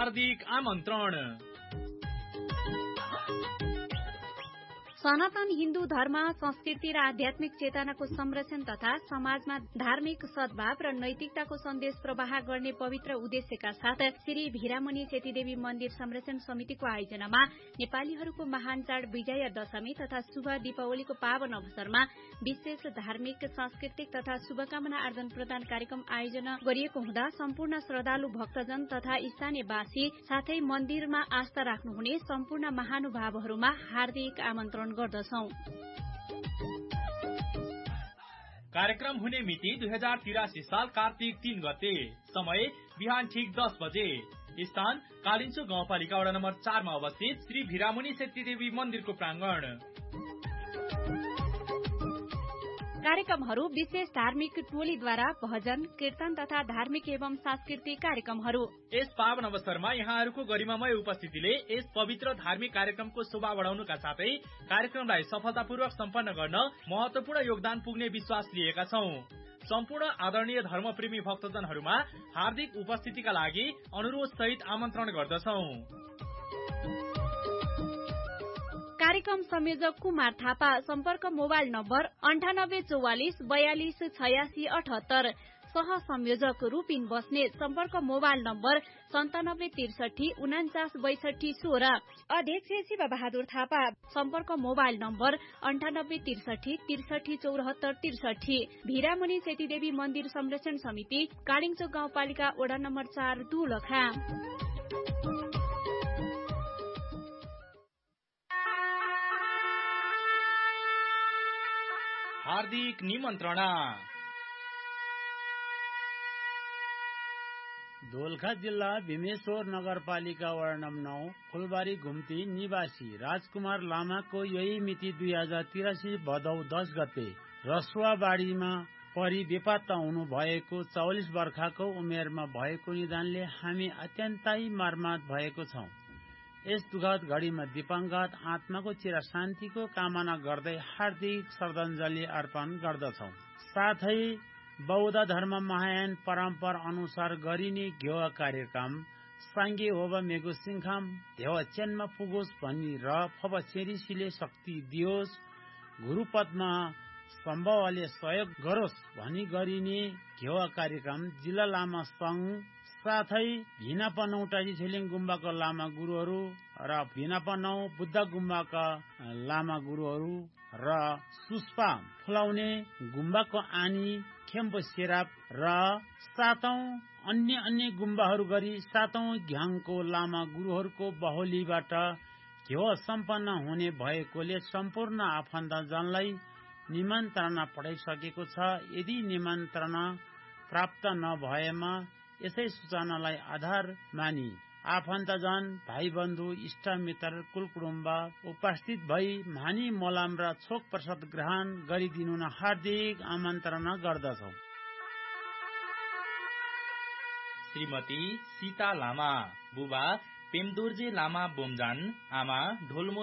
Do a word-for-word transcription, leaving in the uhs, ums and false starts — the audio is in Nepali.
हार्दिक आमन्त्रण। सनातन हिन्दू धर्म, संस्कृति र आध्यात्मिक चेतनाको संरक्षण तथा समाजमा धार्मिक सद्भाव र नैतिकताको सन्देश प्रवाह गर्ने पवित्र उद्देश्यका साथ श्री भिरामणि सेतीदेवी मन्दिर संरक्षण समितिको आयोजनामा नेपालीहरूको महान चाड विजया दशमी तथा शुभ दीपावलीको पावन अवसरमा विशेष धार्मिक, सांस्कृतिक तथा शुभकामना आदान प्रदान कार्यक्रम आयोजना गरिएको हुँदा सम्पूर्ण श्रद्धालु भक्तजन तथा स्थानीयवासी साथै मन्दिरमा आस्था राख्नुहुने सम्पूर्ण महानुभावहरूमा हार्दिक आमन्त्रण गर्दछौं। कार्यक्रम हुने मिति दुई हजार तिरासी साल कार्तिक तीन गते। समय बिहान ठिक दस बजे। स्थान कालिन्चो गाउँपालिका वडा नम्बर चारमा अवस्थित श्री भिरामणि सेतीदेवी मन्दिरको प्राङ्गण। कार्यक्रमहरू विशेष धार्मिक टोलीद्वारा भजन, कीर्तन तथा धार्मिक एवं सांस्कृतिक कार्यक्रमहरू। यस पावन अवसरमा यहाँहरूको गरिमामय उपस्थितिले यस पवित्र धार्मिक कार्यक्रमको शोभा बढाउनुका साथै कार्यक्रमलाई सफलतापूर्वक सम्पन्न गर्न महत्वपूर्ण योगदान पुग्ने विश्वास लिएका छौं। सम्पूर्ण आदरणीय धर्मप्रेमी भक्तजनहरूमा हार्दिक उपस्थितिका लागि अनुरोध सहित आमन्त्रण गर्दछौं। कार्यक्रम संयोजक कुमार थापा। सम्पर्क मोबाइल नम्बर अन्ठानब्बे चौवालिस बयालिस छयासी अठहत्तर। सह संयोजक रूपिन बस्नेत। सम्पर्क मोबाइल नम्बर सन्तानब्बे त्रिसठी उनाचास बैसठी सोह्र। अध्यक्ष शिव बहादुर थापा। सम्पर्क मोबाइल नम्बर अन्ठानब्बे त्रिसठी त्रिसठी चौरात्तर त्रिसठी। भिरामणि सेतीदेवी मन्दिर संरक्षण समिति, कालिङ्चोक गाउँपालिका वडा नम्बर चार, दुलखा। हार्दिक निमन्त्रणा। दोलखा जिल्ला भीमेश्वर नगरपालिका वडा नम्बर नौ फुलबारी घुम्ती निवासी राजकुमार लामाको यही मिति दुई हजार तिरासी भदौ दस गते रसुवाबाडीमा परि बेपत्ता हुनु भएको चौवालिस वर्षको उमेरमा भएको निदानले हामी अत्यन्तै मर्माहत भएको छौं। यस दुःखद घडीमा दिवंगत आत्माको चिर शान्तिको कामना गर्दै हार्दिक श्रद्धाञ्जली अर्पण गर्दछौं। साथै बौद्ध धर्म महायान परम्परा अनुसार गरिने घेवा कार्यक्रम साङ्गे होबा मेगु सिंखाम धेवा चेनमा पुगोस् भनी र फब चेरिसीले शक्ति दियोस्, गुरुपदमा सम्भवले सहयोग गरोस् भनी गरिने घेवा कार्यक्रम जिल्ला लामा संघ साथै भिनापनौटाजी छेलिङ गुम्बाका लामा गुरुहरू र भिनापनौ बुद्ध गुम्बाका लामा गुरुहरू र सुस्पा फुलाउने गुम्बाको आनी खेम्बो सेराप र सातौं अन्य अन्य गुम्बाहरू गरी सातौं घ्याङको लामा गुरुहरूको बहोलीबाट घेवा सम्पन्न हुने भएकोले सम्पूर्ण आफन्तजनलाई निमन्त्रणा पठाइसकेको छ। यदि निमन्त्रणा प्राप्त नभएमा यसै सूचनालाई आधार मानी आफन्तजन, भाइ बन्धु, इष्ट मित्र, कुलकुटुम्ब उपस्थित भई मानी मोलाम र छोक प्रसाद ग्रहण गरिदिनु हार्दिक आमन्त्रणा गर्दछौं। श्रीमती सीता लामा, बुबा पेमदुर्जे लामा बोमजान, आमा ढोलमो